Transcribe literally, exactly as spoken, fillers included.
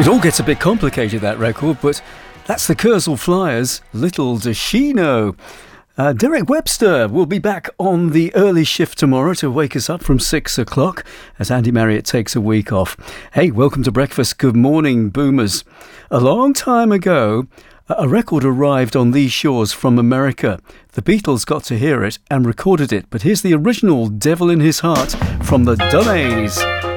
It all gets a bit complicated, that record, but that's the Kursaal Flyers, Little Does She Know. Uh, Derek Webster will be back on the early shift tomorrow to wake us up from six o'clock as Andy Marriott takes a week off. Hey, welcome to breakfast. Good morning, boomers. A long time ago, a record arrived on these shores from America. The Beatles got to hear it and recorded it, but here's the original Devil in His Heart from the Donnellys.